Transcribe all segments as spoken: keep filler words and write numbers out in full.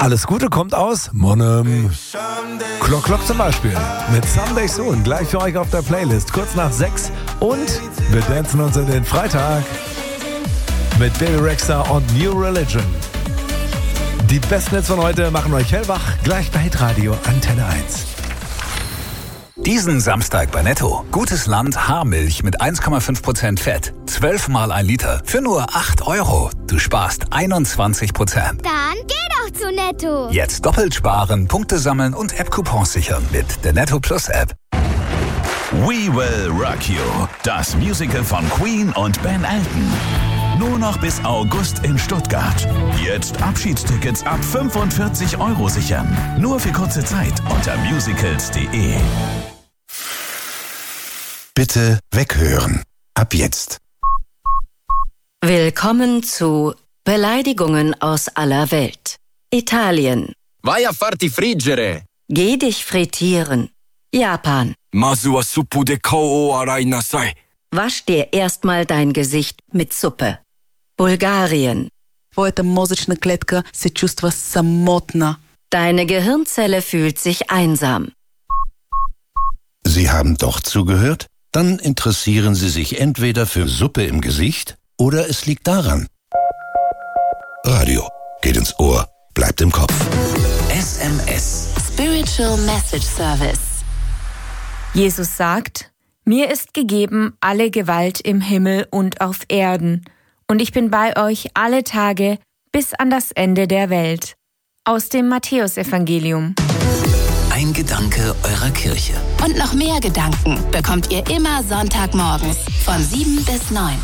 Alles Gute kommt aus Monnem. Clock Clock zum Beispiel mit Someday Soon. Gleich für euch auf der Playlist. Kurz nach sechs. Und wir dancen uns in den Freitag mit Baby Rexha und New Religion. Die besten Hits von heute machen euch hellwach. Gleich bei Hitradio Antenne eins. Diesen Samstag bei Netto. Gutes Land Haarmilch mit eins Komma fünf Prozent Fett. zwölf Mal ein Liter für nur acht Euro. Du sparst einundzwanzig Prozent. Dann geh doch zu Netto. Jetzt doppelt sparen, Punkte sammeln und App-Coupons sichern mit der Netto Plus App. We Will Rock You. Das Musical von Queen und Ben Elton. Nur noch bis August in Stuttgart. Jetzt Abschiedstickets ab fünfundvierzig Euro sichern. Nur für kurze Zeit unter musicals punkt de. Bitte weghören. Ab jetzt. Willkommen zu Beleidigungen aus aller Welt. Italien. Vai a farti friggere. Geh dich frittieren. Japan. Masu wa suppu de kao o arai nasai. Wasch dir erstmal dein Gesicht mit Suppe. Bulgarien. Твоята мозъчна клетка се чувства самотна. Deine Gehirnzelle fühlt sich einsam. Sie haben doch zugehört? Dann interessieren Sie sich entweder für Suppe im Gesicht oder es liegt daran. Radio geht ins Ohr, bleibt im Kopf. S M S. Spiritual Message Service. Jesus sagt, mir ist gegeben alle Gewalt im Himmel und auf Erden, und ich bin bei euch alle Tage bis an das Ende der Welt. Aus dem Matthäusevangelium. Ein Gedanke eurer Kirche. Und noch mehr Gedanken bekommt ihr immer Sonntagmorgens von sieben bis neun.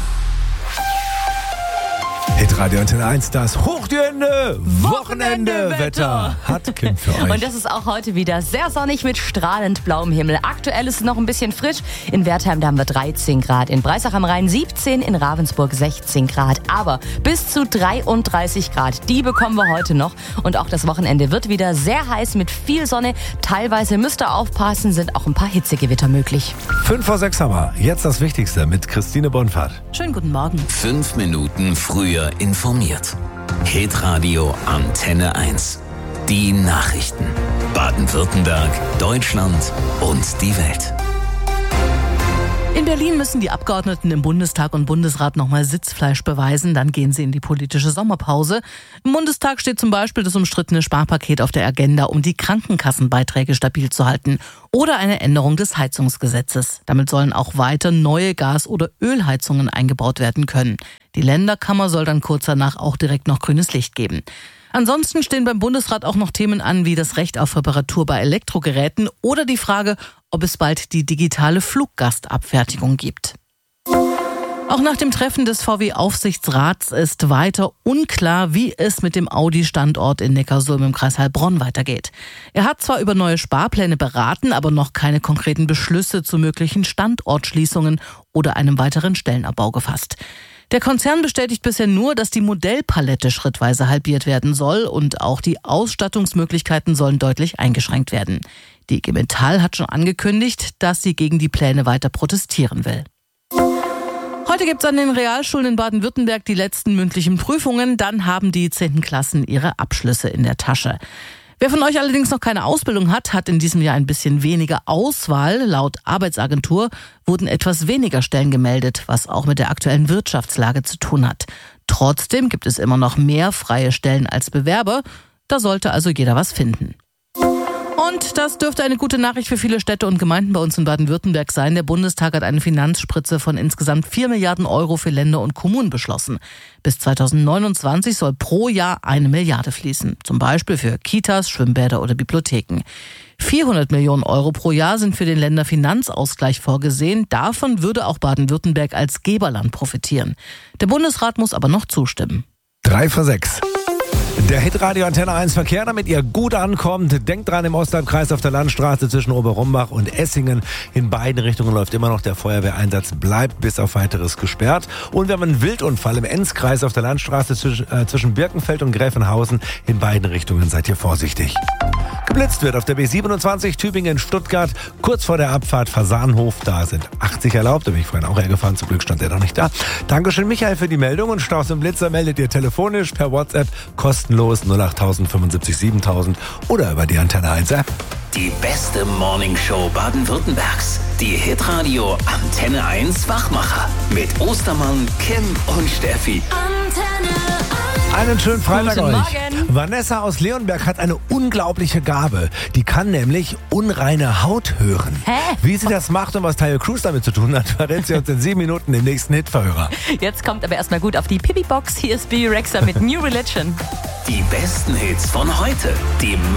Hitradio Antenne eins, das hochgehende Wochenende-Wetter hat Kim für euch. Und das ist auch heute wieder sehr sonnig mit strahlend blauem Himmel. Aktuell ist es noch ein bisschen frisch. In Wertheim, da haben wir dreizehn Grad. In Breisach am Rhein siebzehn, in Ravensburg sechzehn Grad. Aber bis zu dreiunddreißig Grad, die bekommen wir heute noch. Und auch das Wochenende wird wieder sehr heiß mit viel Sonne. Teilweise müsst ihr aufpassen, sind auch ein paar Hitzegewitter möglich. Fünf vor sechs haben wir. Jetzt das Wichtigste mit Christine Bonfahrt. Schönen guten Morgen. Fünf Minuten früher informiert. Hitradio Antenne eins. Die Nachrichten. Baden-Württemberg, Deutschland und die Welt. In Berlin müssen die Abgeordneten im Bundestag und Bundesrat nochmal Sitzfleisch beweisen, dann gehen sie in die politische Sommerpause. Im Bundestag steht zum Beispiel das umstrittene Sparpaket auf der Agenda, um die Krankenkassenbeiträge stabil zu halten, oder eine Änderung des Heizungsgesetzes. Damit sollen auch weiter neue Gas- oder Ölheizungen eingebaut werden können. Die Länderkammer soll dann kurz danach auch direkt noch grünes Licht geben. Ansonsten stehen beim Bundesrat auch noch Themen an wie das Recht auf Reparatur bei Elektrogeräten oder die Frage, ob es bald die digitale Fluggastabfertigung gibt. Auch nach dem Treffen des V W-Aufsichtsrats ist weiter unklar, wie es mit dem Audi-Standort in Neckarsulm im Kreis Heilbronn weitergeht. Er hat zwar über neue Sparpläne beraten, aber noch keine konkreten Beschlüsse zu möglichen Standortschließungen oder einem weiteren Stellenabbau gefasst. Der Konzern bestätigt bisher nur, dass die Modellpalette schrittweise halbiert werden soll und auch die Ausstattungsmöglichkeiten sollen deutlich eingeschränkt werden. Die I G Metall hat schon angekündigt, dass sie gegen die Pläne weiter protestieren will. Heute gibt's an den Realschulen in Baden-Württemberg die letzten mündlichen Prüfungen. Dann haben die zehnten Klassen ihre Abschlüsse in der Tasche. Wer von euch allerdings noch keine Ausbildung hat, hat in diesem Jahr ein bisschen weniger Auswahl. Laut Arbeitsagentur wurden etwas weniger Stellen gemeldet, was auch mit der aktuellen Wirtschaftslage zu tun hat. Trotzdem gibt es immer noch mehr freie Stellen als Bewerber. Da sollte also jeder was finden. Und das dürfte eine gute Nachricht für viele Städte und Gemeinden bei uns in Baden-Württemberg sein. Der Bundestag hat eine Finanzspritze von insgesamt vier Milliarden Euro für Länder und Kommunen beschlossen. Bis zweitausendneunundzwanzig soll pro Jahr eine Milliarde fließen. Zum Beispiel für Kitas, Schwimmbäder oder Bibliotheken. vierhundert Millionen Euro pro Jahr sind für den Länderfinanzausgleich vorgesehen. Davon würde auch Baden-Württemberg als Geberland profitieren. Der Bundesrat muss aber noch zustimmen. Drei vor sechs. Der Hitradio Antenne eins Verkehr, damit ihr gut ankommt. Denkt dran, im Osthalbkreis auf der Landstraße zwischen Oberrumbach und Essingen in beiden Richtungen läuft immer noch der Feuerwehreinsatz, bleibt bis auf weiteres gesperrt. Und wir haben einen Wildunfall im Enzkreis auf der Landstraße zwischen, äh, zwischen Birkenfeld und Gräfenhausen in beiden Richtungen. Seid ihr vorsichtig. Geblitzt wird auf der B siebenundzwanzig Tübingen-Stuttgart, kurz vor der Abfahrt Fasanhof. Da sind achtzig erlaubt, da bin ich vorhin auch hergefahren, zum Glück stand er noch nicht da. Dankeschön Michael für die Meldung und Staus und Blitzer meldet ihr telefonisch per WhatsApp kostenlos null acht null null fünfundsiebzig siebentausend oder über die Antenne eins App. Die beste Morningshow Baden-Württembergs. Die Hitradio Antenne eins Wachmacher. Mit Ostermann, Kim und Steffi. Antenne eins. Einen schönen Freitag Guten euch. Morgen. Vanessa aus Leonberg hat eine unglaubliche Gabe. Die kann nämlich unreine Haut hören. Hä? Wie sie das macht und was Tayo Cruz damit zu tun hat, verrät sie uns in sieben Minuten im nächsten Hitverhörer. Jetzt kommt aber erstmal gut auf die Pipi-Box. Hier ist Bibi Rexha mit New Religion. Die besten Hits von heute. Die